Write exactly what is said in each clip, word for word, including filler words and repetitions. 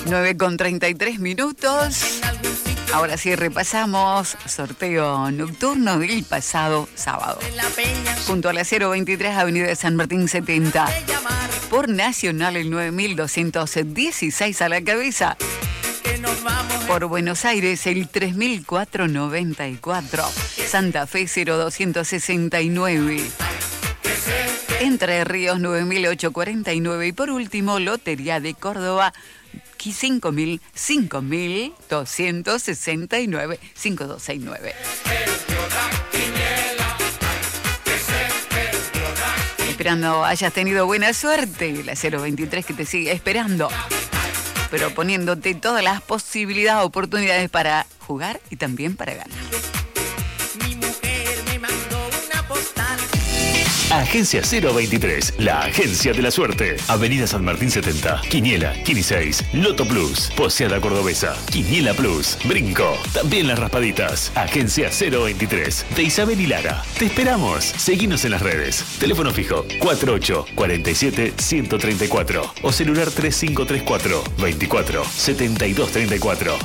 nueve con treinta y tres minutos. Ahora sí repasamos sorteo nocturno del pasado sábado. Junto a la cero veintitrés Avenida de San Martín setenta. Por Nacional el nueve mil doscientos dieciséis a la cabeza. Por Buenos Aires el tres mil cuatrocientos noventa y cuatro. Santa Fe cero doscientos sesenta y nueve. Entre Ríos nueve mil ochocientos cuarenta y nueve. Y por último, Lotería de Córdoba cinco mil doscientos sesenta y nueve. cinco dos seis nueve. Esperando hayas tenido buena suerte. La cero veintitrés que te sigue esperando, pero poniéndote todas las posibilidades, oportunidades para jugar y también para ganar. Mi mujer me mandó una postal. Agencia cero veintitrés, la agencia de la suerte. Avenida San Martín setenta, Quiniela, Quiniseis, Loto Plus, Poseada Cordobesa, Quiniela Plus, Brinco, también las raspaditas. Agencia cero veintitrés, de Isabel y Lara. Te esperamos. Seguinos en las redes. Teléfono fijo cuarenta y ocho, cuarenta y siete, ciento treinta y cuatro o celular tres cinco tres cuatro, veinticuatro, setenta y dos treinta y cuatro.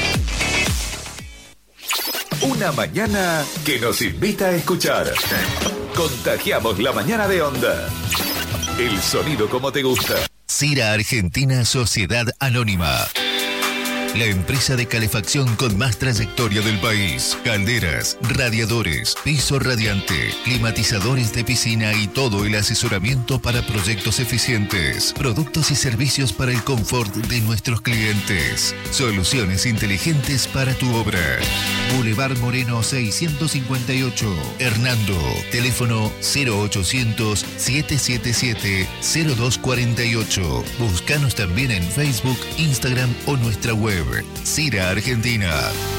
Una mañana que nos invita a escuchar. Contagiamos la mañana de Onda. El sonido como te gusta. Cira Argentina Sociedad Anónima. La empresa de calefacción con más trayectoria del país. Calderas, radiadores, piso radiante, climatizadores de piscina y todo el asesoramiento para proyectos eficientes. Productos y servicios para el confort de nuestros clientes. Soluciones inteligentes para tu obra. Boulevard Moreno seiscientos cincuenta y ocho. Hernando. Teléfono cero ochocientos, setecientos setenta y siete, cero dos cuarenta y ocho. Búscanos también en Facebook, Instagram o nuestra web. Cira Argentina.